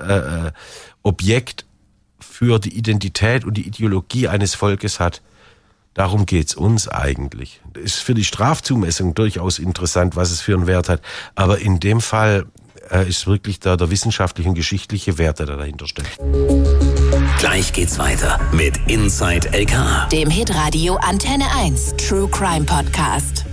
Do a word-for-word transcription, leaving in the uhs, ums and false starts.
äh, Objekt für die Identität und die Ideologie eines Volkes hat. Darum geht's uns eigentlich. Das ist für die Strafzumessung durchaus interessant, was es für einen Wert hat. Aber in dem Fall äh, ist wirklich da der wissenschaftliche und geschichtliche Wert, der dahinter steckt. Gleich geht's weiter mit Inside L K A. Dem Hitradio Antenne eins True Crime Podcast.